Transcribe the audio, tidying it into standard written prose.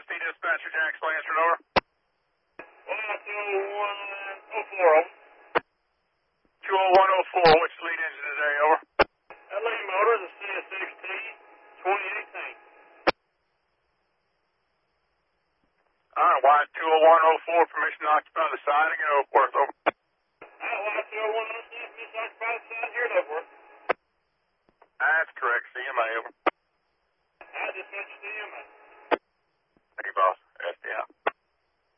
P dispatcher, Jackson Lansford, over. 20104, which lead engine today, over? LA Motors, the CS6T, 2018. Alright, wide 20104, permission to occupy the siding at Oakworth, over.